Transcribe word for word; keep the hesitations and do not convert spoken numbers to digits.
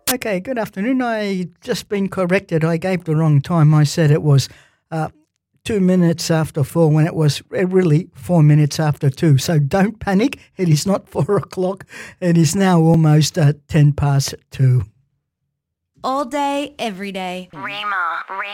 Okay, good afternoon. I just been corrected. I gave the wrong time. I said it was uh, two minutes after four when it was really four minutes after two. So don't panic. It is not four o'clock. It is now almost uh, ten past two. All day, every day. Rima, Rima.